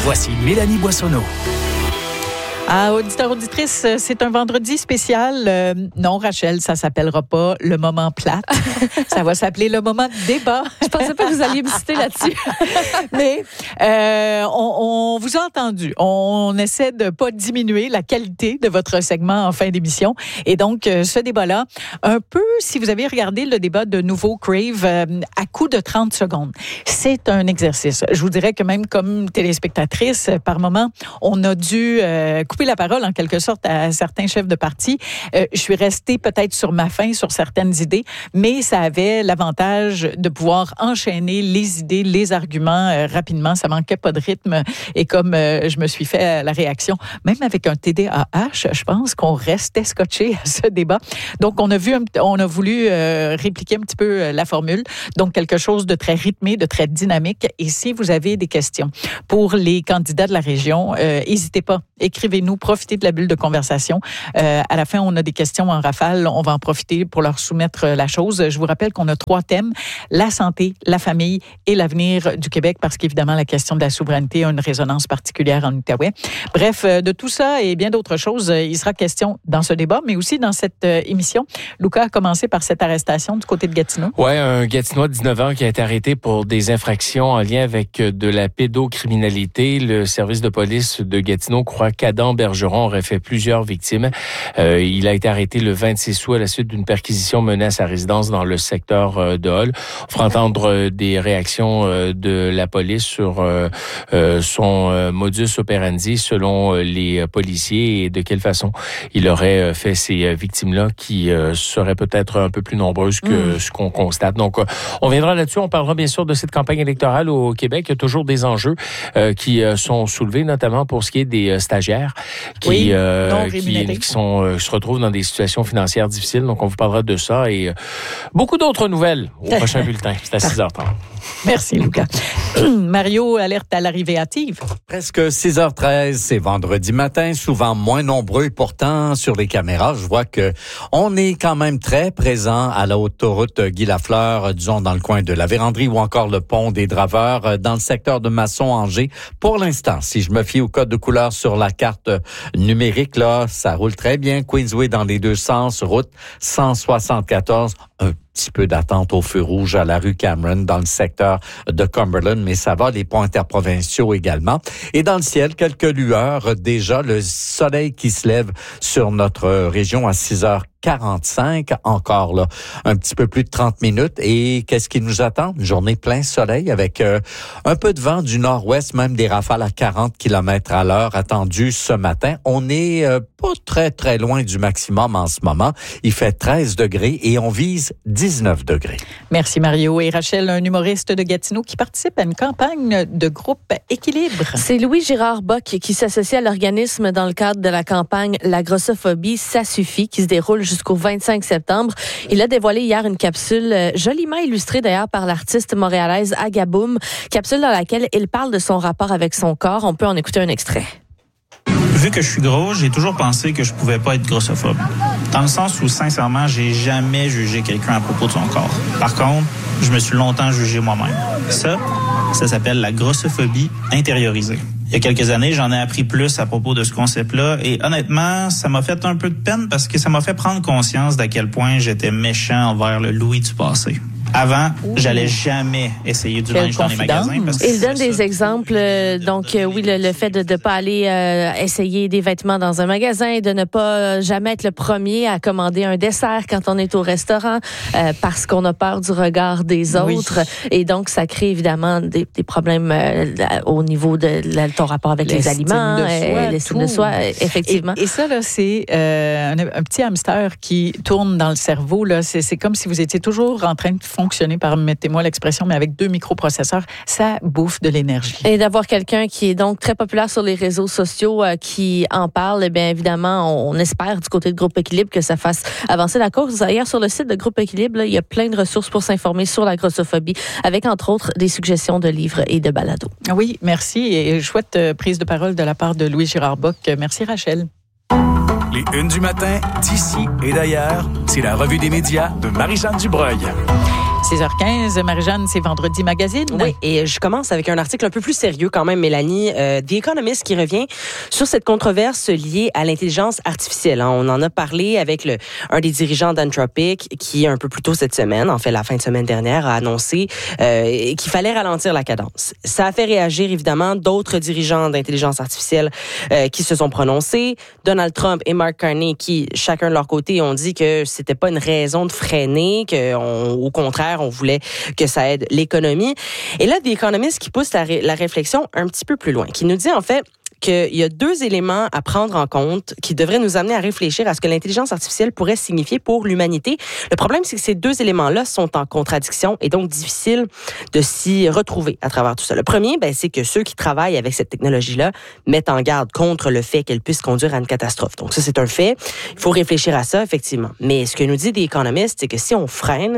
Voici Mélanie Boissonneau. Auditeurs, auditrices, c'est un vendredi spécial. Non, Rachel, ça s'appellera pas le moment plate. Ça va s'appeler le moment de débat. Je pensais pas que vous alliez me citer là-dessus. Mais on vous a entendu. On essaie de pas diminuer la qualité de votre segment en fin d'émission. Et donc, ce débat-là, un peu, si vous avez regardé le débat de Nouveau Crave, à coup de 30 secondes, c'est un exercice. Je vous dirais que même comme téléspectatrice, par moment, on a dû couper la parole en quelque sorte à certains chefs de parti. Je suis restée peut-être sur ma faim sur certaines idées, mais ça avait l'avantage de pouvoir enchaîner les idées, les arguments rapidement. Ça manquait pas de rythme. Et comme je me suis fait la réaction, même avec un TDAH, je pense qu'on restait scotché à ce débat. Donc, on a voulu répliquer un petit peu la formule. Donc, quelque chose de très rythmé, de très dynamique. Et si vous avez des questions pour les candidats de la région, n'hésitez pas. Écrivez-nous, profitez de la bulle de conversation. À la fin, on a des questions en rafale. On va en profiter pour leur soumettre la chose. Je vous rappelle qu'on a 3 thèmes, la santé, la famille et l'avenir du Québec, parce qu'évidemment, la question de la souveraineté a une résonance particulière en Outaouais. Bref, de tout ça et bien d'autres choses, il sera question dans ce débat, mais aussi dans cette émission. Luca a commencé par cette arrestation du côté de Gatineau. Oui, un Gatinois de 19 ans qui a été arrêté pour des infractions en lien avec de la pédocriminalité. Le service de police de Gatineau croit qu'Adam Bergeron aurait fait plusieurs victimes. Il a été arrêté le 26 août à la suite d'une perquisition menée à sa résidence dans le secteur de Hull. On fera entendre des réactions de la police sur son modus operandi selon les policiers et de quelle façon il aurait fait ces victimes-là qui seraient peut-être un peu plus nombreuses que ce qu'on constate. Donc, on viendra là-dessus. On parlera bien sûr de cette campagne électorale au Québec. Il y a toujours des enjeux qui sont soulevés, notamment pour ce qui est des stagiaires qui se retrouvent dans des situations financières difficiles. Donc, on vous parlera de ça et beaucoup d'autres nouvelles au prochain bulletin. C'est à 6h30. Merci, Luca. Mario, alerte à l'arrivée hâtive. Presque 6h13, c'est vendredi matin, souvent moins nombreux. Pourtant, sur les caméras, je vois que on est quand même très présent à l'autoroute Guy-Lafleur, disons dans le coin de la Vérandrie ou encore le pont des Draveurs, dans le secteur de Masson-Angers. Pour l'instant, si je me fie au code de couleur sur la carte numérique, là, ça roule très bien. Queensway dans les deux sens, route 174, un petit peu d'attente au feu rouge à la rue Cameron dans le secteur de Cumberland, mais ça va, les ponts interprovinciaux également. Et dans le ciel, quelques lueurs, déjà le soleil qui se lève sur notre région à 6h45, encore là, un petit peu plus de 30 minutes. Et qu'est-ce qui nous attend? Une journée plein soleil avec un peu de vent du nord-ouest, même des rafales à 40 km à l'heure attendues ce matin. On est pas très, très loin du maximum en ce moment. Il fait 13 degrés et on vise 19 degrés. Merci Mario. Et Rachel, un humoriste de Gatineau qui participe à une campagne de groupe Équilibre. C'est Louis-Gérard Bock qui s'associe à l'organisme dans le cadre de la campagne La grossophobie, ça suffit, qui se déroule jusqu'au 25 septembre. Il a dévoilé hier une capsule joliment illustrée d'ailleurs par l'artiste montréalaise Agaboum, capsule dans laquelle il parle de son rapport avec son corps. On peut en écouter un extrait. Vu que je suis gros, j'ai toujours pensé que je pouvais pas être grossophobe. Dans le sens où, sincèrement, j'ai jamais jugé quelqu'un à propos de son corps. Par contre, je me suis longtemps jugé moi-même. Ça s'appelle la grossophobie intériorisée. Il y a quelques années, j'en ai appris plus à propos de ce concept-là et honnêtement, ça m'a fait un peu de peine parce que ça m'a fait prendre conscience d'à quel point j'étais méchant envers le Louis du passé. Avant, j'allais jamais essayer du linge dans les magasins. Parce que il donne des exemples. Donc, oui, le fait de ne pas aller essayer des vêtements dans un magasin, de ne pas jamais être le premier à commander un dessert quand on est au restaurant parce qu'on a peur du regard des autres. Oui. Et donc, ça crée évidemment des problèmes au niveau de ton rapport avec les aliments, l'estime de soi, effectivement. Et ça, là, c'est un petit hamster qui tourne dans le cerveau. Là. C'est comme si vous étiez toujours en train de fonctionner, permettez-moi l'expression, mais avec 2 microprocesseurs, ça bouffe de l'énergie. Et d'avoir quelqu'un qui est donc très populaire sur les réseaux sociaux qui en parle, eh bien évidemment, on espère du côté de Groupe Équilibre que ça fasse avancer la cause. D'ailleurs, sur le site de Groupe Équilibre, là, il y a plein de ressources pour s'informer sur la grossophobie, avec entre autres des suggestions de livres et de balados. Oui, merci. Et chouette prise de parole de la part de Louis-Gérard Bock. Merci Rachel. Les Unes du matin, d'ici et d'ailleurs, c'est la revue des médias de Marie-Jeanne Dubreuil. 6h15, Marie-Jeanne, c'est Vendredi Magazine. Oui, et je commence avec un article un peu plus sérieux quand même, Mélanie. The Economist qui revient sur cette controverse liée à l'intelligence artificielle. On en a parlé avec un des dirigeants d'Anthropic qui, un peu plus tôt cette semaine, en fait la fin de semaine dernière, a annoncé qu'il fallait ralentir la cadence. Ça a fait réagir évidemment d'autres dirigeants d'intelligence artificielle qui se sont prononcés. Donald Trump et Mark Carney qui, chacun de leur côté, ont dit que c'était pas une raison de freiner, qu'au contraire, on voulait que ça aide l'économie. Et là, The Economist qui pousse la réflexion un petit peu plus loin, qui nous dit en fait qu'il y a deux éléments à prendre en compte qui devraient nous amener à réfléchir à ce que l'intelligence artificielle pourrait signifier pour l'humanité. Le problème, c'est que ces deux éléments-là sont en contradiction et donc difficile de s'y retrouver à travers tout ça. Le premier, c'est que ceux qui travaillent avec cette technologie-là mettent en garde contre le fait qu'elle puisse conduire à une catastrophe. Donc ça, c'est un fait. Il faut réfléchir à ça, effectivement. Mais ce que nous dit The Economist, c'est que si on freine,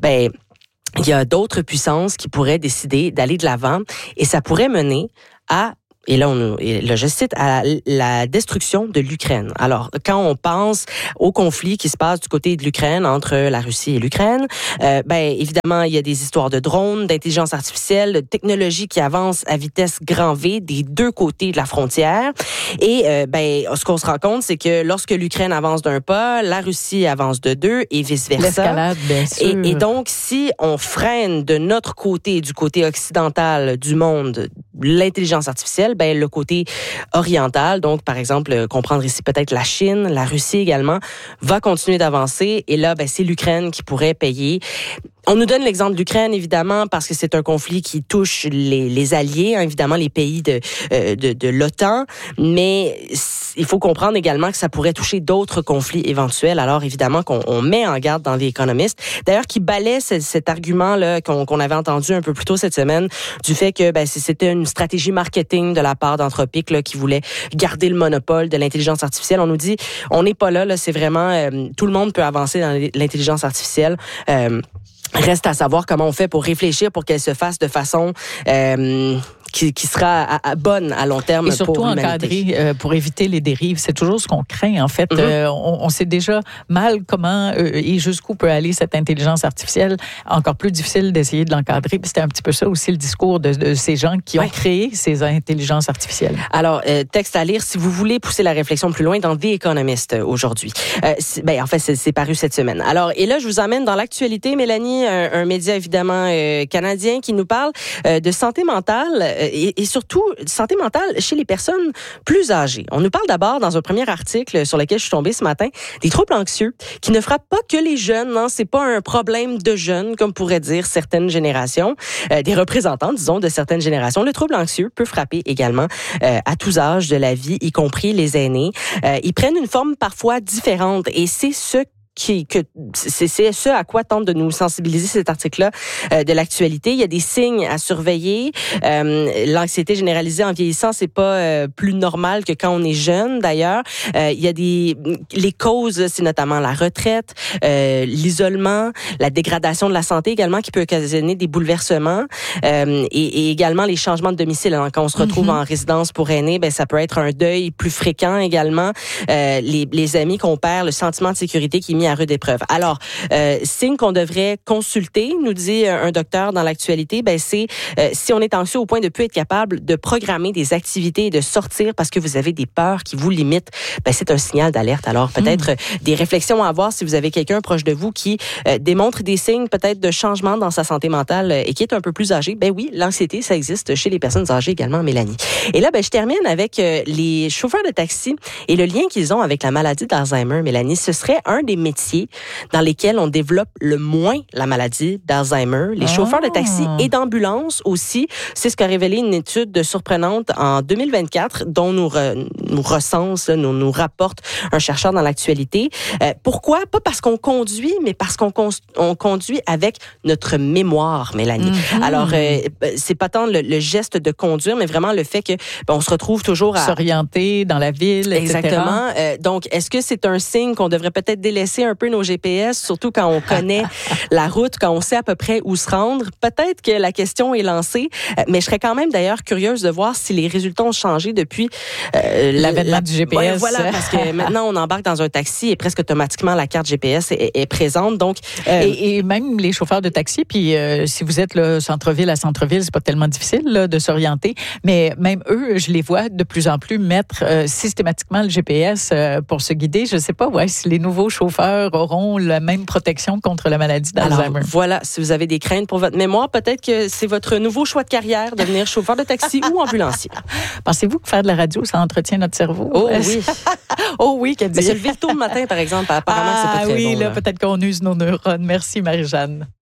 il y a d'autres puissances qui pourraient décider d'aller de l'avant et ça pourrait mener à et là, je cite, à la destruction de l'Ukraine. Alors, quand on pense au conflit qui se passe du côté de l'Ukraine, entre la Russie et l'Ukraine, évidemment, il y a des histoires de drones, d'intelligence artificielle, de technologie qui avancent à vitesse grand V des deux côtés de la frontière. Et ce qu'on se rend compte, c'est que lorsque l'Ukraine avance d'un pas, la Russie avance de deux et vice-versa. L'escalade, bien sûr. Et donc, si on freine de notre côté, du côté occidental du monde, l'intelligence artificielle, le côté oriental, donc par exemple, comprendre ici peut-être la Chine, la Russie également, va continuer d'avancer. Et là, c'est l'Ukraine qui pourrait payer. On nous donne l'exemple d'Ukraine, évidemment, parce que c'est un conflit qui touche les alliés, évidemment, les pays de l'OTAN. Mais il faut comprendre également que ça pourrait toucher d'autres conflits éventuels. Alors, évidemment, qu'on met en garde dans The Economist. D'ailleurs, qui balaie cet argument-là qu'on avait entendu un peu plus tôt cette semaine, du fait que c'était une stratégie marketing de la part d'Anthropic qui voulait garder le monopole de l'intelligence artificielle. On nous dit, on n'est pas là, c'est vraiment... tout le monde peut avancer dans l'intelligence artificielle. Reste à savoir comment on fait pour réfléchir pour qu'elle se fasse de façon qui sera bonne à long terme et surtout pour l'humanité. encadré pour éviter les dérives. C'est toujours ce qu'on craint, en fait. On sait déjà mal comment et jusqu'où peut aller cette intelligence artificielle. Encore plus difficile d'essayer de l'encadrer. Puis c'était un petit peu ça aussi le discours de ces gens qui ont créé ces intelligences artificielles. Alors, texte à lire si vous voulez pousser la réflexion plus loin dans The Economist aujourd'hui. En fait, c'est paru cette semaine. Alors, et là, je vous emmène dans l'actualité, Mélanie, un média évidemment canadien qui nous parle de santé mentale et surtout santé mentale chez les personnes plus âgées. On nous parle d'abord, dans un premier article sur lequel je suis tombée ce matin, des troubles anxieux qui ne frappent pas que les jeunes. Non, c'est pas un problème de jeunes, comme pourraient dire certaines générations, des représentants, disons, de certaines générations. Le trouble anxieux peut frapper également à tous âges de la vie, y compris les aînés. Ils prennent une forme parfois différente et c'est c'est ce à quoi tente de nous sensibiliser cet article-là de l'actualité. Il y a des signes à surveiller. L'anxiété généralisée en vieillissant, c'est pas plus normal que quand on est jeune. D'ailleurs, il y a les causes, c'est notamment la retraite, l'isolement, la dégradation de la santé également qui peut occasionner des bouleversements et également les changements de domicile. Alors, quand on se retrouve en résidence pour aînés, ça peut être un deuil plus fréquent également. Les amis qu'on perd, le sentiment de sécurité qui est mis à rude épreuve. Alors, signe qu'on devrait consulter, nous dit un docteur dans l'actualité, c'est si on est anxieux au point de ne plus être capable de programmer des activités et de sortir parce que vous avez des peurs qui vous limitent, c'est un signal d'alerte. Alors, peut-être des réflexions à avoir si vous avez quelqu'un proche de vous qui démontre des signes peut-être de changement dans sa santé mentale et qui est un peu plus âgé. Oui, l'anxiété, ça existe chez les personnes âgées également, Mélanie. Et là, je termine avec les chauffeurs de taxi et le lien qu'ils ont avec la maladie d'Alzheimer, Mélanie. Ce serait un des métiers dans lesquels on développe le moins la maladie d'Alzheimer. Les chauffeurs de taxi et d'ambulance aussi. C'est ce qu'a révélé une étude surprenante en 2024 dont nous rapporte un chercheur dans l'actualité. Pourquoi? Pas parce qu'on conduit, mais parce qu'on conduit avec notre mémoire, Mélanie. Alors, c'est pas tant le geste de conduire, mais vraiment le fait que on se retrouve toujours à s'orienter dans la ville, etc. Exactement. Donc, est-ce que c'est un signe qu'on devrait peut-être délaisser baisser un peu nos GPS, surtout quand on connaît la route, quand on sait à peu près où se rendre. Peut-être que la question est lancée, mais je serais quand même d'ailleurs curieuse de voir si les résultats ont changé depuis l'avènement du GPS. Ouais, voilà, parce que maintenant, on embarque dans un taxi et presque automatiquement, la carte GPS est présente. Donc, et même les chauffeurs de taxi, puis si vous êtes là, centre-ville à centre-ville, c'est pas tellement difficile là, de s'orienter, mais même eux, je les vois de plus en plus mettre systématiquement le GPS pour se guider. Je sais pas si les nouveaux chauffeurs auront la même protection contre la maladie d'Alzheimer. Alors, voilà, si vous avez des craintes pour votre mémoire, peut-être que c'est votre nouveau choix de carrière, devenir chauffeur de taxi ou ambulancier. Pensez-vous que faire de la radio, ça entretient notre cerveau? Oh oui. Oh oui, qu'elle dit. Mais se lever tôt le matin, par exemple, apparemment, c'est pas très bon. Là, peut-être qu'on use nos neurones. Merci, Marie-Jeanne.